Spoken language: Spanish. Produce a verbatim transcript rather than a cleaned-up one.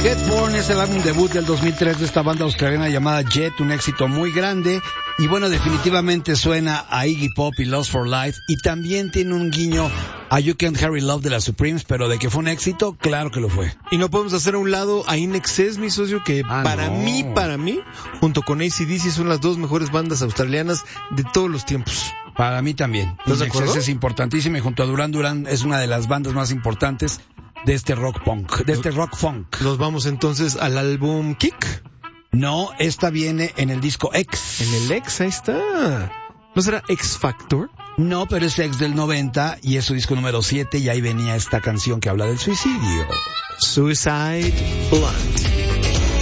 Get Born es el álbum debut del dos mil tres de esta banda australiana llamada Jet, un éxito muy grande. Y bueno, definitivamente suena a Iggy Pop y Lost for Life. Y también tiene un guiño a You Can't Hurry Love de las Supremes, pero de que fue un éxito, claro que lo fue. Y no podemos hacer a un lado a In Excess, mi socio, que Ah, para no. mí, para mí, junto con A C/D C son las dos mejores bandas australianas de todos los tiempos. Para mí también. ¿Estás de In acuerdo? Excess es importantísima y junto a Duran Duran es una de las bandas más importantes de este rock punk, de este rock funk. Nos vamos entonces al álbum Kick. No, esta viene en el disco X. En el X, ahí está. ¿No será X Factor? No, pero es X del noventa y es su disco número siete y ahí venía esta canción que habla del suicidio. Suicide Blunt.